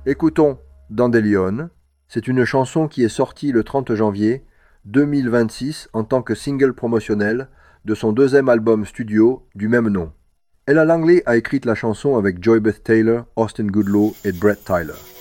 Écoutons Dandelion. C'est une chanson qui est sortie le 30 janvier 2026 en tant que single promotionnel de son deuxième album studio du même nom. Ella Langley a écrit la chanson avec Joy Beth Taylor, Austin Goodlow et Brett Tyler.